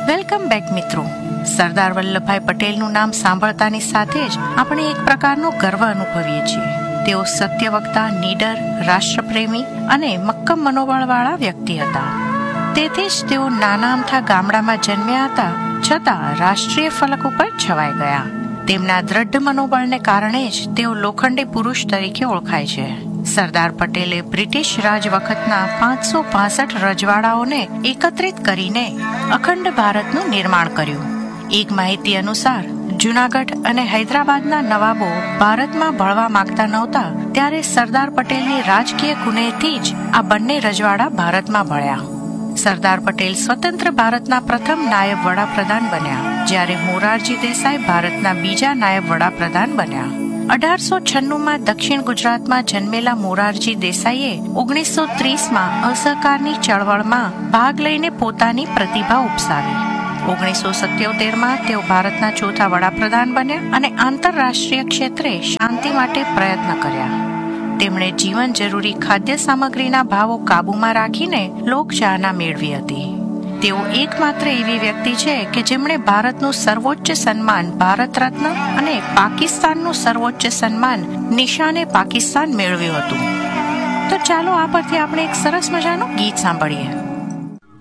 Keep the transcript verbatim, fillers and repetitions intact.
Welcome back મિત્રો. સરદાર વલ્લભભાઈ પટેલનું નામ સાંભળતાની સાથે જ આપણે એક પ્રકારનો ગર્વ અનુભવીએ છીએ. તેઓ સત્યવક્તા, નીડર, રાષ્ટ્રપ્રેમી અને મક્કમ મનોબળવાળા વ્યક્તિ હતા. તેથી જ તેઓ નાના અમથા ગામડામાં જન્મ્યા હતા, છતાં રાષ્ટ્રીય ફલક ઉપર છવાઈ ગયા. તેમના દ્રઢ મનોબળને કારણે જ તેઓ લોખંડી પુરુષ તરીકે ઓળખાય છે. સરદાર પટેલે બ્રિટિશ રાજ વખતના પાંચસો પાસઠ રજવાડાઓને એકત્રિત કરીને અખંડ ભારતનું નિર્માણ કર્યું. એક માહિતી અનુસાર જૂનાગઢ અને હૈદરાબાદના નવાબો ભારતમાં ભળવા માંગતા નહોતા, ત્યારે સરદાર પટેલની રાજકીય કુનેહથી જ આ બંને રજવાડા ભારતમાં ભળ્યા. સરદાર પટેલ સ્વતંત્ર ભારતના પ્રથમ નાયબ વડાપ્રધાન બન્યા, જ્યારે મોરારજી દેસાઈ ભારતના બીજા નાયબ વડાપ્રધાન બન્યા. અઢારસો છન્નું માં દક્ષિણ ગુજરાતમાં જન્મેલા મોરારજી દેસાઈએ ઓગણીસો ત્રીસમાં અસહકારની ચળવળમાં ભાગ લઈને પોતાની પ્રતિભા ઉપસાવી. ઓગણીસો સત્યોતેર માં તેઓ ભારતના ચોથા વડાપ્રધાન બન્યા અને આંતરરાષ્ટ્રીય ક્ષેત્રે શાંતિ માટે પ્રયત્ન કર્યા. તેમણે જીવન જરૂરી ખાદ્ય સામગ્રીના ભાવો કાબૂમાં રાખીને લોકચાહના મેળવી હતી. તેઓ એકમાત્ર એવી વ્યક્તિ છે કે જેમણે ભારતનું સર્વોચ્ચ સન્માન ભારત રત્ન અને પાકિસ્તાનનું સર્વોચ્ચ સન્માન નિશાને પાકિસ્તાન મેળવ્યું હતું. તો ચાલો આ પરથી આપણે એક સરસ મજાનું ગીત સાંભળીએ.